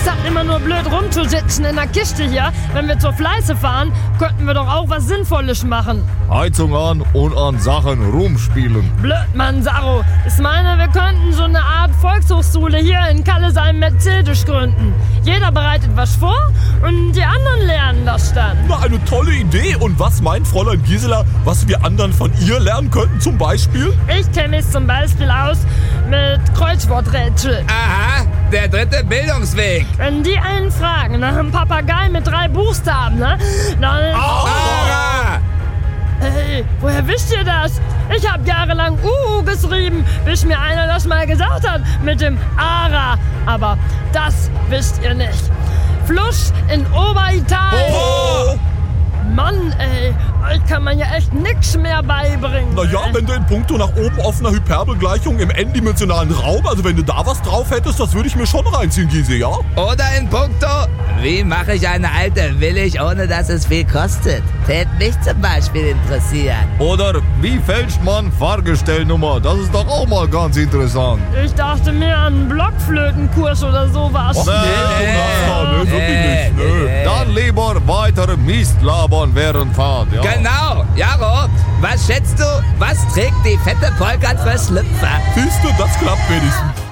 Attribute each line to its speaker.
Speaker 1: Statt immer nur blöd rumzusitzen in der Kiste hier, wenn wir zur Fleiße fahren, könnten wir doch auch was Sinnvolles machen.
Speaker 2: Heizung an und an Sachen rumspielen.
Speaker 1: Blöd, Mann, Saro. Ich meine, wir könnten so eine Art Volkshochschule hier in Kallesheim Mercedes gründen. Jeder bereitet was vor und die anderen lernen das dann.
Speaker 3: Na, eine tolle Idee. Und was meint Fräulein Gisela, was wir anderen von ihr lernen könnten zum Beispiel?
Speaker 1: Ich kenne mich zum Beispiel aus mit Kreuzworträtsel.
Speaker 4: Aha, der dritte Bildungsweg.
Speaker 1: Wenn die einen fragen nach einem Papagei mit 3 Buchstaben, ne? Dann...
Speaker 4: Ara!
Speaker 1: Hey, woher wisst ihr das? Ich habe jahrelang geschrieben, bis mir einer das mal gesagt hat mit dem Ara. Aber das wisst ihr nicht. Fluss in Oberitalien.
Speaker 3: Oh!
Speaker 1: Mann, ey, euch kann man ja echt nix mehr beibringen.
Speaker 3: Naja, wenn du in puncto nach oben offener Hyperbelgleichung im n-dimensionalen Raum, also wenn du da was drauf hättest, das würde ich mir schon reinziehen, Gysi, ja?
Speaker 4: Oder in puncto, wie mache ich eine alte willig, ohne dass es viel kostet? Tät mich zum Beispiel interessieren.
Speaker 2: Oder wie fälscht man Fahrgestellnummer? Das ist doch auch mal ganz interessant.
Speaker 1: Ich dachte mir an einen Blockflötenkurs oder sowas.
Speaker 3: Och, nee, wirklich nicht. Nö.
Speaker 2: Dann lieber weiter Mist labern während Fahrt, ja?
Speaker 4: Genau, Jaro, was schätzt du, was trägt die fette Polkert für Schlüpfer?
Speaker 3: Siehst du, das klappt wenigstens.